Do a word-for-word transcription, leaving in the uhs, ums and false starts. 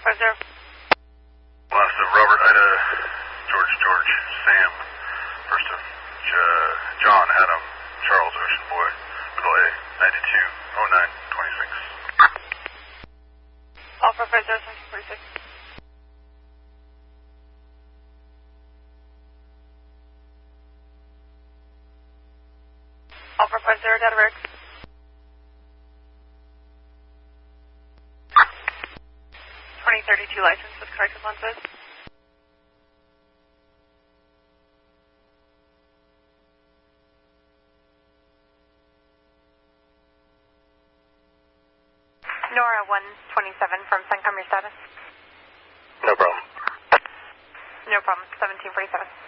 five zero. Last of Robert, Ida, George, George, Sam. First of uh, John, Adam, Charles, Ocean Boy, Middle A, ninety-two oh nine twenty-six. Alpha five zero seven forty-six. Alpha five zero, data Rick. twenty thirty-two license with correct responses. Nora one twenty-seven from Suncom, your status? No problem. No problem, seventeen forty-seven.